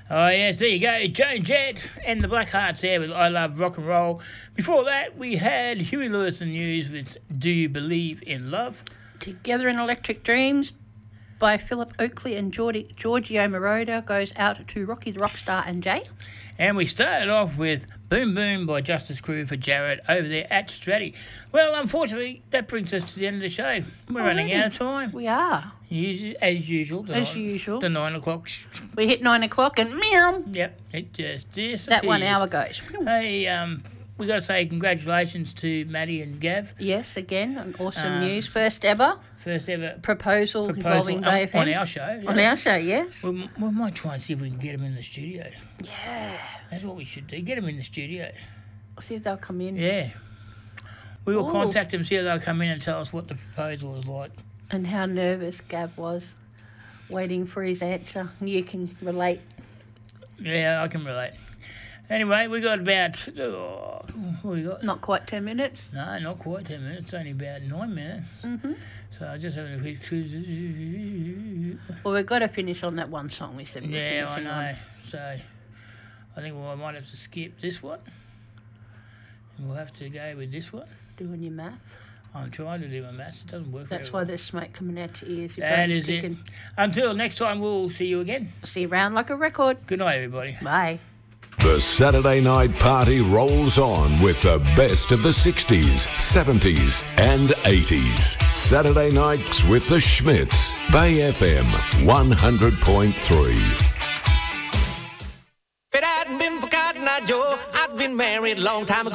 Oh, yes, there you go. Joan Jett and the Blackhearts there with I Love Rock and Roll. Before that, we had Huey Lewis and News with Do You Believe in Love? Together in Electric Dreams by Philip Oakley and Giorgio Moroder goes out to Rocky the Rockstar and Jay. And we started off with Boom Boom by Justice Crew for Jared over there at Stratty. Well, unfortunately, that brings us to the end of the show. We're running out of time. We are. As usual. The 9 o'clock. We hit 9 o'clock and meow. Yep, it just disappears. That 1 hour goes. Hey, we got to say congratulations to Maddie and Gav. Yes, again, an awesome news. First ever proposal involving Bay FM. On our show. Yeah. On our show, yes. We might try and see if we can get them in the studio. Yeah. That's what we should do. Get them in the studio. See if they'll come in. Yeah. We will contact them, see if they'll come in and tell us what the proposal was like. And how nervous Gav was waiting for his answer. You can relate. Yeah, I can relate. Anyway, we got about... what we got? Not quite 10 minutes. No, not quite 10 minutes. Only about 9 minutes. Mm-hmm. So I just having a quick... Well, we've got to finish on that one song we said. Yeah, I know. So I think I might have to skip this one. And we'll have to go with this one. Doing your math. I'm trying to do my maths. It doesn't work. That's why there's smoke coming out your ears. That is it. Until next time, we'll see you again. See you round like a record. Good night, everybody. Bye. The Saturday night party rolls on with the best of the 60s, 70s and 80s. Saturday nights with the Schmitz. Bay FM 100.3. If it hadn't been for Cotton Eye Joe, I'd been married a long time ago.